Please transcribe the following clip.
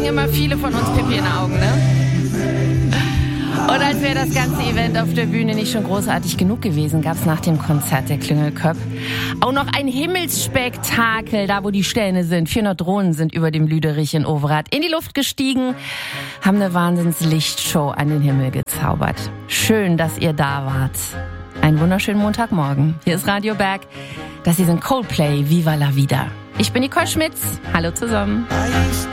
immer viele von uns Pipi in den Augen, ne? Und als wäre das ganze Event auf der Bühne nicht schon großartig genug gewesen, gab es nach dem Konzert der Klüngelköp auch noch ein Himmelsspektakel, da wo die Sterne sind. 400 Drohnen sind über dem Lüderich in Overath in die Luft gestiegen, haben eine Wahnsinnslichtshow an den Himmel gezaubert. Schön, dass ihr da wart. Einen wunderschönen Montagmorgen. Hier ist Radio Berg. Das hier sind Coldplay, Viva la Vida. Ich bin Nicole Schmitz. Hallo zusammen.